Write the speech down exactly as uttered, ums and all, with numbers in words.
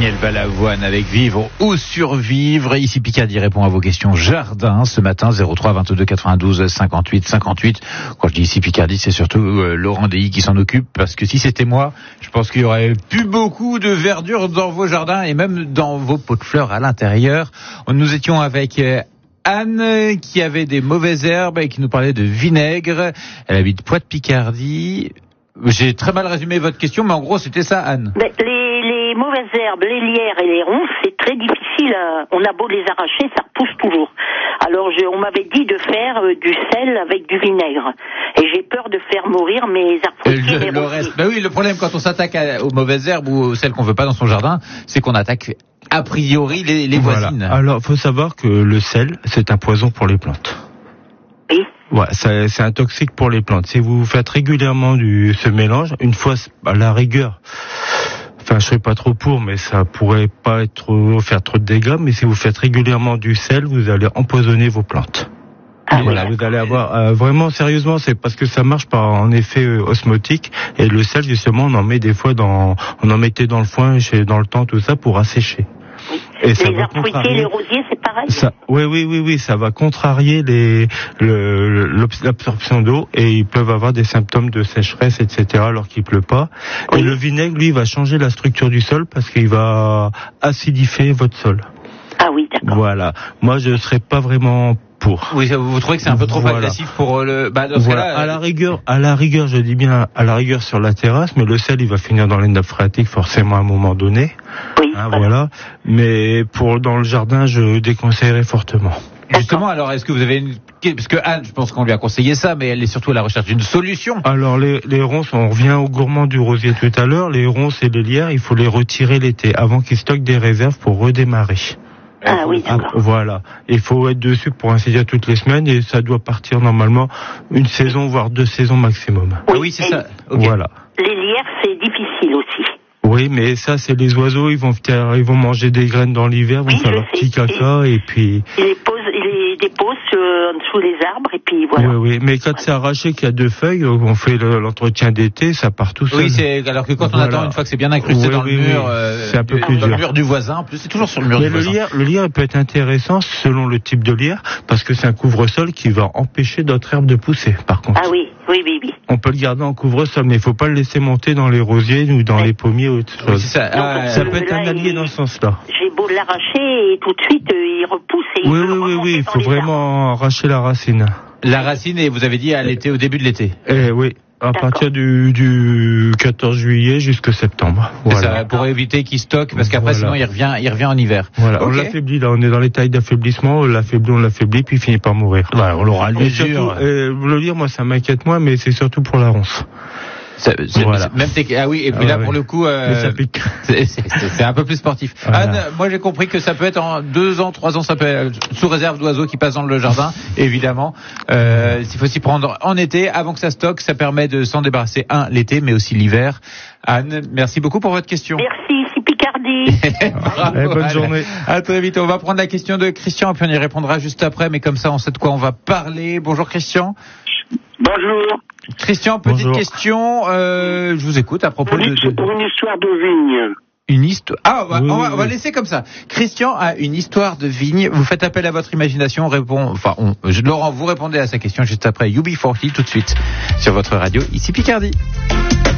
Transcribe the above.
Daniel Balavoine avec Vivre ou Survivre. Ici Picardie répond à vos questions jardin ce matin, zéro trois vingt-deux quatre-vingt-douze cinquante-huit cinquante-huit. Quand je dis ici Picardie, c'est surtout euh, Laurent Dehy qui s'en occupe, parce que si c'était moi, je pense qu'il y aurait plus beaucoup de verdure dans vos jardins et même dans vos pots de fleurs à l'intérieur. Nous étions avec euh, Anne qui avait des mauvaises herbes et qui nous parlait de vinaigre. Elle habite Poix-de-Picardie. J'ai très mal résumé votre question, mais en gros c'était ça, Anne. Mais les, les mauvaises herbes, les lierres et les ronces, c'est très difficile. À, on a beau les arracher, ça repousse toujours. Alors je, on m'avait dit de faire euh, du sel avec du vinaigre. Et j'ai peur de faire mourir mes arbres fruitiers. Le, mes le rosiers. reste. Ben oui, le problème quand on s'attaque à, aux mauvaises herbes ou aux celles qu'on veut pas dans son jardin, c'est qu'on attaque a priori les, les voilà. voisines. Alors, faut savoir que le sel, c'est un poison pour les plantes. Oui. Ouais, c'est, c'est un toxique pour les plantes. Si vous faites régulièrement du, ce mélange, une fois à la rigueur, enfin je serais pas trop pour, mais ça pourrait pas être trop, faire trop de dégâts, mais si vous faites régulièrement du sel, vous allez empoisonner vos plantes. Ah, voilà, oui. vous allez avoir euh, vraiment sérieusement, c'est parce que ça marche par en effet euh, osmotique, et le sel justement on en met des fois dans, on en mettait dans le foin, chez, dans le temps tout ça pour assécher. Oui. Et ça les va arbres fruitiers, les rosiers, c'est pareil. Ça, oui, oui, oui, oui, ça va contrarier les, le, l'absorption d'eau et ils peuvent avoir des symptômes de sécheresse, et cetera alors qu'il pleut pas. Oui. Et le vinaigre, lui, va changer la structure du sol parce qu'il va acidifier votre sol. Ah oui, d'accord. Voilà. Moi, je serais pas vraiment pour. Oui, vous trouvez que c'est un peu trop voilà. agressif pour le. Bah, dans ce voilà. cas-là, à la rigueur, à la rigueur, je dis bien à la rigueur sur la terrasse, mais le sel, il va finir dans les nappes phréatiques forcément à un moment donné. Oui. Hein, voilà. voilà. Mais pour dans le jardin, je déconseillerais fortement. Justement, alors, est-ce que vous avez une... Parce que Anne, je pense qu'on lui a conseillé ça, mais elle est surtout à la recherche d'une solution. Alors, les, les ronces, on revient au gourmand du rosier tout à l'heure. Les ronces et les lierres, il faut les retirer l'été, avant qu'ils stockent des réserves pour redémarrer. Ah oui, d'accord. Ah, voilà. Il faut être dessus pour ainsi dire toutes les semaines et ça doit partir normalement une saison, voire deux saisons maximum. Oui, ah oui c'est ça. Okay. Voilà. Les lierres, c'est difficile aussi. Oui, mais ça, c'est les oiseaux, ils vont faire, ils vont manger des graines dans l'hiver, vont oui, faire leur petit caca et, et puis... Ils les posent, ils les déposent euh, en dessous des arbres et puis voilà. Oui, oui, mais quand voilà. c'est arraché, qu'il y a deux feuilles, on fait le, l'entretien d'été, ça part tout seul. Oui, c'est, alors que quand voilà. on attend une fois que c'est bien incrusté oui, dans oui, le mur, oui. euh, c'est un peu du, plus dans dur. le mur du voisin, en plus, c'est toujours sur le mur mais du le voisin. Lierre, le lierre peut être intéressant selon le type de lierre, parce que c'est un couvre-sol qui va empêcher d'autres herbes de pousser, par contre. Ah oui, oui, oui, oui. On peut le garder en couvre-sol, mais il faut pas le laisser monter dans les rosiers ou dans ouais. les pommiers ou autre chose. Oui, c'est ça. Ah, ça peut être un allié il... dans ce sens-là. J'ai beau l'arracher et tout de suite euh, il repousse et oui, il oui, oui, oui, il faut vraiment arbres. arracher la racine. La racine, et vous avez dit à l'été, au début de l'été. Eh oui. À D'accord. partir du, du quatorze juillet jusqu'à septembre. Voilà. Ça, pour éviter qu'il stocke, parce qu'après, voilà. sinon, il revient, il revient en hiver. Voilà. Okay. On l'affaiblit, là. On est dans les tailles d'affaiblissement. On l'affaiblit, on l'affaiblit, puis il finit par mourir. Voilà, on l'aura à l'usure. Euh, le lire, moi, ça m'inquiète moins, mais c'est surtout pour la ronce. C'est, c'est, voilà. Même t'es, ah oui, et puis ah là, ouais. pour le coup, euh, ça pique. C'est, c'est, c'est un peu plus sportif. Voilà. Anne, moi, j'ai compris que ça peut être en deux ans, trois ans, ça peut être sous réserve d'oiseaux qui passent dans le jardin, évidemment. Euh, il faut s'y prendre en été, avant que ça stocke. Ça permet de s'en débarrasser, un, l'été, mais aussi l'hiver. Anne, merci beaucoup pour votre question. Merci, c'est Picardie. Bravo, eh, bonne Anne. Journée. À très vite. On va prendre la question de Christian, et puis on y répondra juste après, mais comme ça, on sait de quoi on va parler. Bonjour, Christian. Bonjour. Christian, petite Bonjour. question, euh, je vous écoute à propos une, de, de... Pour une histoire de vigne. Une histoire... Ah, on va, oui, on, va, oui. on va laisser comme ça. Christian a une histoire de vigne, vous faites appel à votre imagination, on répond... Enfin, on, je, Laurent, vous répondez à sa question juste après U B quarante tout de suite sur votre radio, ici Picardie.